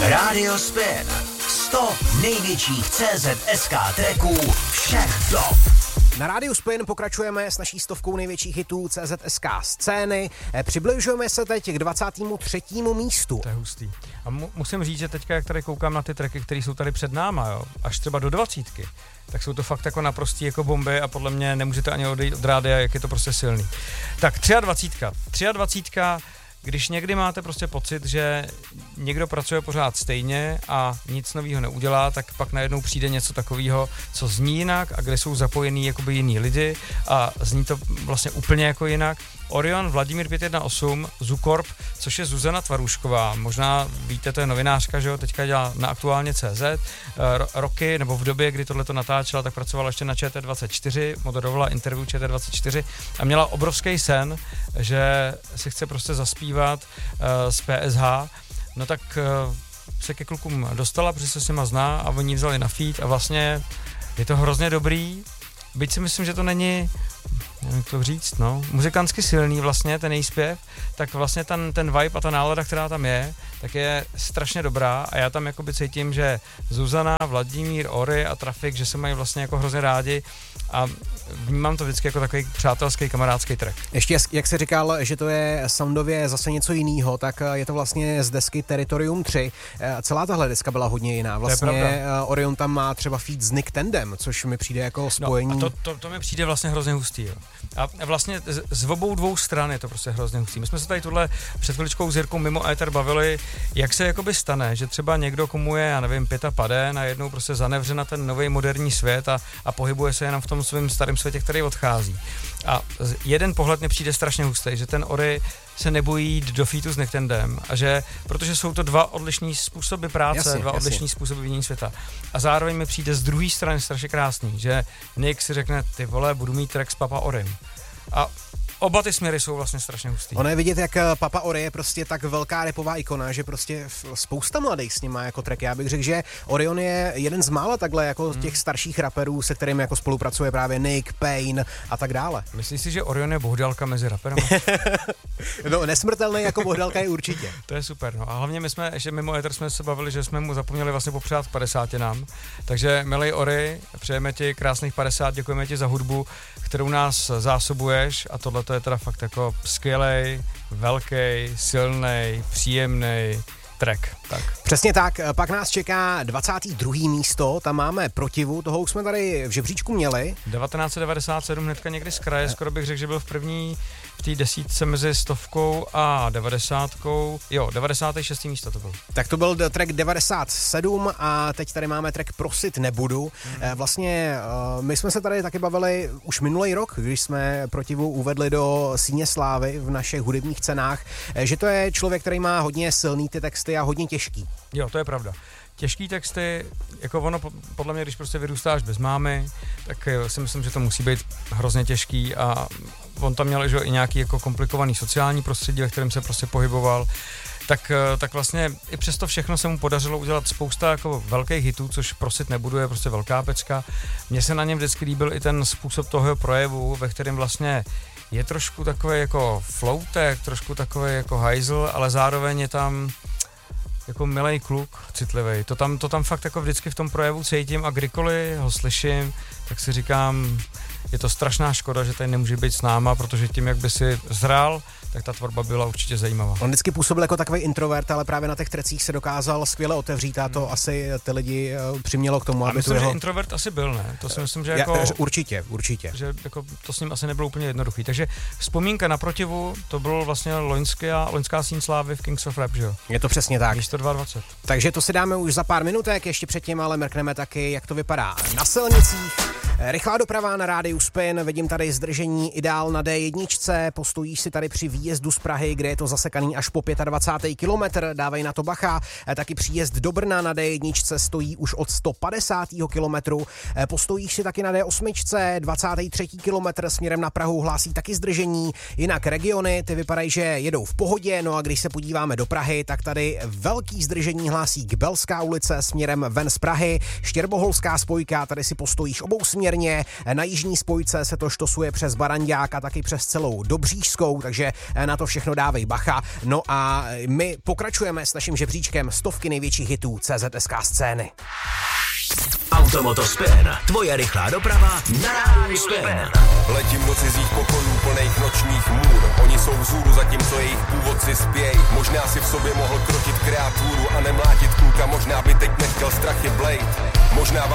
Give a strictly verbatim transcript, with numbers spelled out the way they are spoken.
Radio Spin. sto největších C Z S K tracků všech dob. Na Rádiu Spin pokračujeme s naší stovkou největších hitů C Z S K scény. Přibližujeme se teď k dvacátému třetímu místu. To je hustý. A mu, musím říct, že teďka, jak tady koukám na ty tracky, které jsou tady před náma, jo, až třeba do dvacítky, tak jsou to fakt jako naprostý jako bomby a podle mě nemůžete ani odejít od rádia, jak je to prostě silný. Tak dvacítka. dvacítka. Když někdy máte prostě pocit, že někdo pracuje pořád stejně a nic nového neudělá, tak pak najednou přijde něco takového, co zní jinak a kde jsou zapojený jakoby jiný lidi a zní to vlastně úplně jako jinak. Orion, Vladimír pět jedna osm, Zukorp, což je Zuzana Tvarůšková. Možná víte, to je novinářka, že jo, teďka dělá na aktuálně C Z. Roky, nebo v době, kdy tohleto natáčela, tak pracovala ještě na Č T dvacet čtyři, moderovala interview Č T dvacet čtyři a měla obrovský sen, že si chce prostě zaspívat uh, z P S H. No tak uh, se ke klukům dostala, protože se s nima zná a oni vzali na feed a vlastně je to hrozně dobrý, byť si myslím, že to není, nevím to říct, no, muzikantsky silný vlastně ten její zpěv, tak vlastně ten, ten vibe a ta nálada, která tam je, tak je strašně dobrá a já tam jakoby cítím, že Zuzana, Vladimír, Ory a Trafik, že se mají vlastně jako hrozně rádi a vnímám to vždycky jako takový přátelský, kamarádský track. Ještě, jak jsi říkal, že to je soundově zase něco jiného, tak je to vlastně z desky Territorium tři. Celá tahle deska byla hodně jiná. Vlastně Orion tam má třeba feat s Nick Tandem, což mi přijde jako spojení. No a to, to, to mi přijde vlastně hrozně hustý. Jo. A vlastně z, z obou dvou stran je to prostě hrozně hustý. My jsme se tady tuhle před chviličkou s Jirkou mimo éter bavili, jak se jakoby stane, že třeba někdo, komu je, já nevím, pět a padé, najednou prostě zanevře na ten nový moderní svět a, a pohybuje se jenom v tom svém starém světě, který odchází. A jeden pohled mi přijde strašně hustý, že ten Ory se nebojí jít do featu s Nick Tandem a že, protože jsou to dva odlišní způsoby práce, jasně, dva jasně. odlišní způsoby vidění světa. A zároveň mi přijde z druhé strany strašně krásný, že Nick si řekne, ty vole, budu mít track s Papa Orym. A oba ty směry jsou vlastně strašně hustý. Ono je vidět, jak Papa Ory je prostě tak velká rapová ikona, že prostě spousta mladých s ním má jako track. Já bych řekl, že Orion je jeden z mála takhle jako hmm. těch starších raperů, se kterými jako spolupracuje právě Nick, Pain a tak dále. Myslíš si, že Orion je bohdalka mezi raperama? No, nesmrtelný jako bohdalka je určitě. To je super, no. A hlavně my jsme, že mimo éter jsme se bavili, že jsme mu zapomněli vlastně popřát padesát nám. Takže milej Ory, přejeme ti krásných padesát, děkujeme ti za hudbu, kterou nás zásobuješ a tohle to je teda fakt jako skvělej, velký, silnej, příjemný track. Tak. Přesně tak, pak nás čeká dvacáté druhé místo, tam máme Protivu, toho už jsme tady v žebříčku měli. devatenáct set devadesát sedm hnedka někdy z kraje, skoro bych řekl, že byl v první v té desítce mezi stovkou a devadesátkou, jo, devadesátý šestý místo to byl. Tak to byl track devadesát sedm a teď tady máme track Prosit nebudu. Hmm. Vlastně my jsme se tady taky bavili už minulý rok, když jsme Protivu uvedli do síně slávy v našich hudebních cenách, že to je člověk, který má hodně silný ty texty a hodně těžký. Jo, to je pravda. Těžký texty, jako ono, podle mě, když prostě vyrůstáš bez mámy, tak si myslím, že to musí být hrozně těžký a on tam měl že, i nějaký jako komplikovaný sociální prostředí, ve kterém se prostě pohyboval, tak, tak vlastně i přesto všechno se mu podařilo udělat spousta jako velkých hitů, což Prosit nebudu, je prostě velká pecka. Mně se na něm vždycky líbil i ten způsob toho projevu, ve kterém vlastně je trošku takový jako floutek, trošku takový jako hajzl, ale zároveň je tam jako milej kluk, citlivý. To tam, to tam fakt jako vždycky v tom projevu cítím a kdykoliv ho slyším, tak si říkám, je to strašná škoda, že tady nemůže být s náma, protože tím, jak by si zrál, tak ta tvorba byla určitě zajímavá. On vždycky působil jako takový introvert, ale právě na těch trecích se dokázal skvěle otevřít a to hmm. asi ty lidi přimělo k tomu, a aby myslím, to jeho... že introvert asi byl, ne? To si myslím, že jako... Já, určitě, určitě. Že jako to s ním asi nebylo úplně jednoduchý. Takže vzpomínka na Protivu, to bylo vlastně loňská, loňská síň slávy v Kings of Rap, že jo? Je to přesně tak. Místo dvacet dva. Takže to si dáme už za pár minutek, ještě předtím ale mrkneme taky, jak to vypadá na silnicích. Rychlá doprava na rádiu Spin, vidím tady zdržení ideál na D jedna, postojíš si tady při výjezdu z Prahy, kde je to zasekaný až po dvacátý pátý kilometr, dávej na to bacha, taky příjezd do Brna na D jedna stojí už od sto padesátého kilometru, postojíš si taky na D osm, dvacátý třetí kilometr směrem na Prahu hlásí taky zdržení, jinak regiony, ty vypadají, že jedou v pohodě, no a když se podíváme do Prahy, tak tady velký zdržení hlásí Kbelská ulice směrem ven z Prahy, Štěrboholská spojka, tady si postojíš obou směry, průměrně. Na jižní spojce se to štosuje přes Baranďák a taky přes celou Dobřížskou, takže na to všechno dávej bacha. No a my pokračujeme s naším žebříčkem stovky největších hitů C Z S K scény. Automoto Spin, tvoje rychlá doprava na Rádiu Spin. Letím do cizích pokojů plných nočních můr. Oni jsou vzhůru, zatímco jejich původci spěj. Možná si v sobě mohl krotit kreaturu a nemlátit kluka. Možná by teď nechtěl strachy Blade. Možná